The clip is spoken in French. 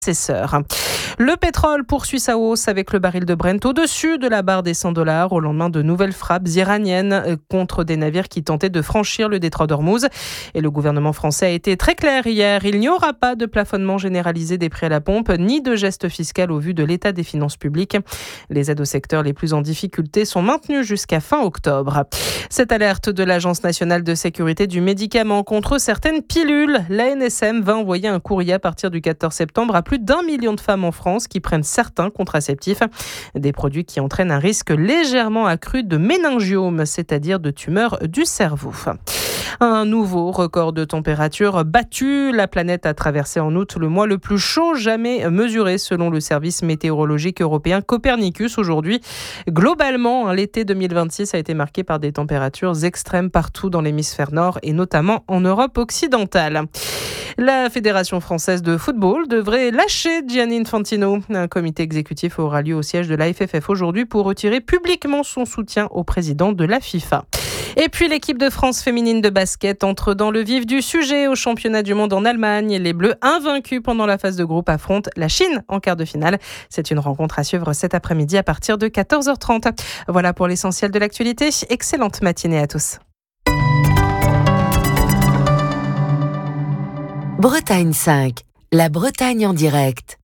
Sœurs. Le pétrole poursuit sa hausse avec le baril de Brent au-dessus de la barre des $100 au lendemain de nouvelles frappes iraniennes contre des navires qui tentaient de franchir le détroit d'Ormuz. Et le gouvernement français a été très clair hier. Il n'y aura pas de plafonnement généralisé des prix à la pompe ni de geste fiscal au vu de l'état des finances publiques. Les aides aux secteurs les plus en difficulté sont maintenues jusqu'à fin octobre. Cette alerte de l'Agence nationale de sécurité du médicament contre certaines pilules. L'ANSM va envoyer un courrier à partir du 14 septembre à plus d'1 million de femmes en France qui prennent certains contraceptifs. Des produits qui entraînent un risque légèrement accru de méningiome, c'est-à-dire de tumeurs du cerveau. Un nouveau record de température battu. La planète a traversé en août le mois le plus chaud jamais mesuré selon le service météorologique européen Copernicus aujourd'hui. Globalement, l'été 2026 a été marqué par des températures extrêmes partout dans l'hémisphère nord et notamment en Europe occidentale. La Fédération française de football devrait lâcher Gianni Infantino. Un comité exécutif aura lieu au siège de la FFF aujourd'hui pour retirer publiquement son soutien au président de la FIFA. Et puis l'équipe de France féminine de basket entre dans le vif du sujet au championnat du monde en Allemagne. Les Bleus, invaincus pendant la phase de groupe, affrontent la Chine en quart de finale. C'est une rencontre à suivre cet après-midi à partir de 14h30. Voilà pour l'essentiel de l'actualité. Excellente matinée à tous. Bretagne 5, la Bretagne en direct.